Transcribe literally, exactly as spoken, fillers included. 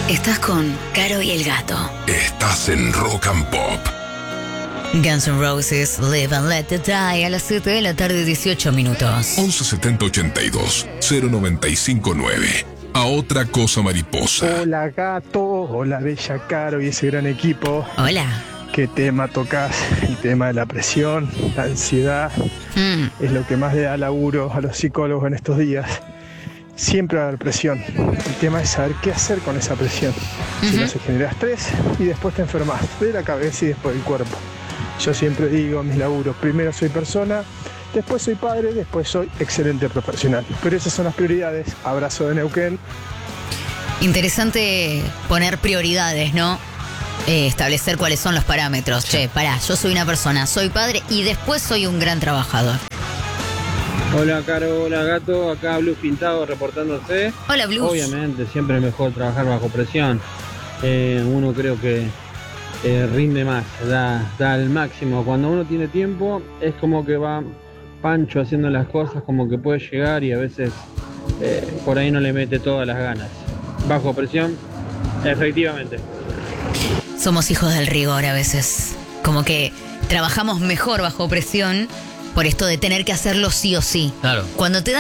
Estás con Caro y el Gato. Estás en Rock and Pop. Guns N' Roses, Live and Let It Die, a las siete de la tarde, dieciocho minutos. once setenta ochenta y dos cero noventa y cinco nueve. A otra cosa mariposa. Hola Gato, hola Bella Caro y ese gran equipo. Hola. ¿Qué tema tocas? El tema de la presión, la ansiedad, Mm. es lo que más le da laburo a los psicólogos en estos días. Siempre va a haber presión. El tema es saber qué hacer con esa presión. Si Ujú. no se genera estrés y después te enfermas de la cabeza y después del cuerpo. Yo siempre digo en mis laburos, primero soy persona, después soy padre, después soy excelente profesional. Pero esas son las prioridades. Abrazo de Neuquén. Interesante poner prioridades, ¿no? Eh, establecer cuáles son los parámetros. Che, pará, yo soy una persona, soy padre y después soy un gran trabajador. Hola Caro, hola Gato, acá Blue Pintado reportándose. Hola, Blues. Obviamente siempre es mejor trabajar bajo presión. Eh, uno creo que eh, rinde más, da, da al máximo. Cuando uno tiene tiempo es como que va pancho haciendo las cosas, como que puede llegar y a veces eh, por ahí no le mete todas las ganas. Bajo presión, efectivamente. Somos hijos del rigor a veces. Como que trabajamos mejor bajo presión por esto de tener que hacerlo sí o sí. Claro. Cuando te da